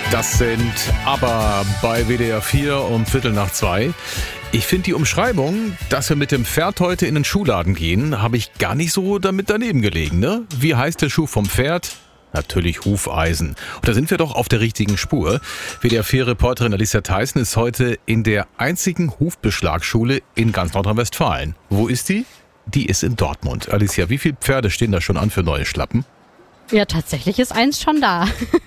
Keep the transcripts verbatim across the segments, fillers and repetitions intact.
Das sind aber bei W D R vier um Viertel nach zwei. Ich finde die Umschreibung, dass wir mit dem Pferd heute in den Schuhladen gehen, habe ich gar nicht so damit daneben gelegen, ne? Wie heißt der Schuh vom Pferd? Natürlich Hufeisen. Und da sind wir doch auf der richtigen Spur. W D R vier-Reporterin Alicia Theissen ist heute in der einzigen Hufbeschlagschule in ganz Nordrhein-Westfalen. Wo ist die? Die ist in Dortmund. Alicia, wie viele Pferde stehen da schon an für neue Schlappen? Ja, tatsächlich ist eins schon da.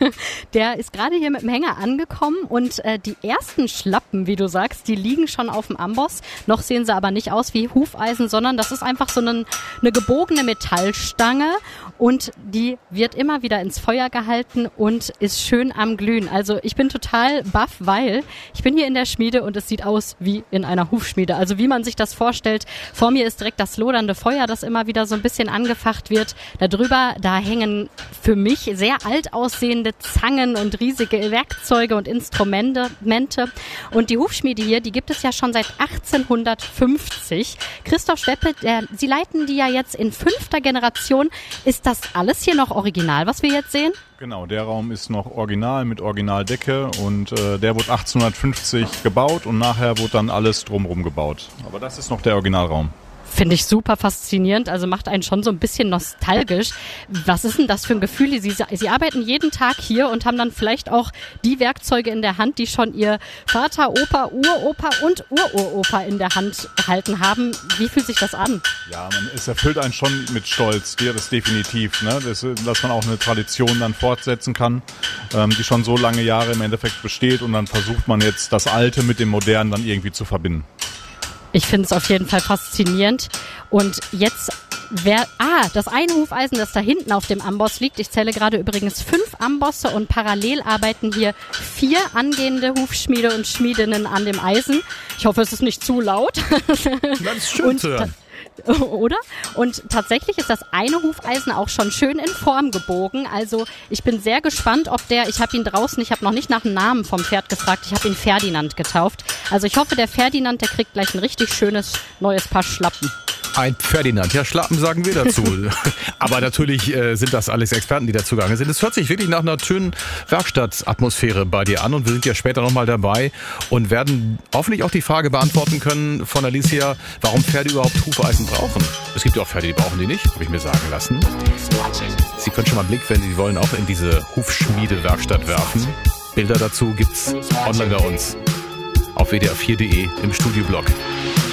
Der ist gerade hier mit dem Hänger angekommen und äh, die ersten Schlappen, wie du sagst, die liegen schon auf dem Amboss. Noch sehen sie aber nicht aus wie Hufeisen, sondern das ist einfach so eine, eine gebogene Metallstange und die wird immer wieder ins Feuer gehalten und ist schön am Glühen. Also ich bin total baff, weil ich bin hier in der Schmiede und es sieht aus wie in einer Hufschmiede. Also wie man sich das vorstellt. Vor mir ist direkt das lodernde Feuer, das immer wieder so ein bisschen angefacht wird. Darüber, da hängen für mich sehr alt aussehende Zangen und riesige Werkzeuge und Instrumente. Und die Hufschmiede hier, die gibt es ja schon seit achtzehnhundertfünfzig. Christoph Steppe, der, Sie leiten die ja jetzt in fünfter Generation. Ist das alles hier noch original, was wir jetzt sehen? Genau, der Raum ist noch original mit Originaldecke und äh, der wurde achtzehnhundertfünfzig gebaut und nachher wurde dann alles drumherum gebaut. Aber das ist noch der Originalraum. Finde ich super faszinierend, also macht einen schon so ein bisschen nostalgisch. Was ist denn das für ein Gefühl? Sie, Sie arbeiten jeden Tag hier und haben dann vielleicht auch die Werkzeuge in der Hand, die schon Ihr Vater, Opa, Uropa und Ururopa in der Hand gehalten haben. Wie fühlt sich das an? Ja, man, es erfüllt einen schon mit Stolz, das definitiv, ne? Das, dass man auch eine Tradition dann fortsetzen kann, ähm, die schon so lange Jahre im Endeffekt besteht und dann versucht man jetzt das Alte mit dem Modernen dann irgendwie zu verbinden. Ich finde es auf jeden Fall faszinierend. Und jetzt, wer, ah, das eine Hufeisen, das da hinten auf dem Amboss liegt. Ich zähle gerade übrigens fünf Ambosse und parallel arbeiten hier vier angehende Hufschmiede und Schmiedinnen an dem Eisen. Ich hoffe, es ist nicht zu laut. Das ist schön zu hören. Oder? Und tatsächlich ist das eine Hufeisen auch schon schön in Form gebogen. Also ich bin sehr gespannt, ob der, ich habe ihn draußen, ich habe noch nicht nach dem Namen vom Pferd gefragt, ich habe ihn Ferdinand getauft. Also ich hoffe, der Ferdinand, der kriegt gleich ein richtig schönes neues Paar Schlappen. Ein Ferdinand, ja, Schlappen sagen wir dazu. Aber natürlich äh, sind das alles Experten, die dazugegangen sind. Es hört sich wirklich nach einer schönen Werkstattatmosphäre bei dir an und wir sind ja später nochmal dabei und werden hoffentlich auch die Frage beantworten können von Alicia, warum Pferde überhaupt Hufeisen brauchen. Es gibt ja auch Pferde, die brauchen die nicht, habe ich mir sagen lassen. Sie können schon mal einen Blick, wenn Sie wollen, auch in diese Hufschmiede-Werkstatt werfen. Bilder dazu gibt's online bei uns auf w d r vier punkt d e im Studioblog.